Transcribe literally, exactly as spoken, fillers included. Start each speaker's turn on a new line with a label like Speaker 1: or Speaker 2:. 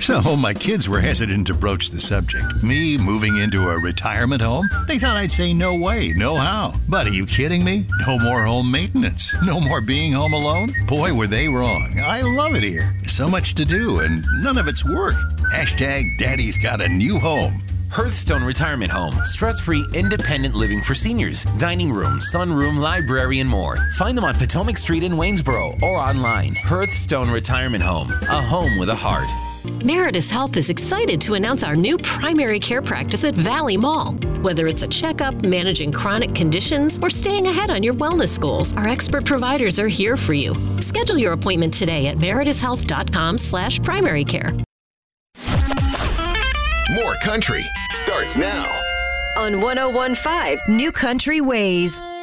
Speaker 1: So my kids were hesitant to broach the subject. Me moving into a retirement home? They thought I'd say no way, no how. But are you kidding me? No more home maintenance. No more being home alone? Boy, were they wrong. I love it here. So much to do and none of it's work. Hashtag Daddy's got a new home.
Speaker 2: Hearthstone Retirement Home. Stress-free, independent living for seniors. Dining room, sunroom, library, and more. Find them on Potomac Street in Waynesboro or online. Hearthstone Retirement Home. A home with a heart.
Speaker 3: Meritus Health is excited to announce our new primary care practice at Valley Mall. Whether it's a checkup, managing chronic conditions, or staying ahead on your wellness goals, our expert providers are here for you. Schedule your appointment today at meritus health dot com slash primary care.
Speaker 4: More Country starts now
Speaker 5: on one oh one point five New Country Ways.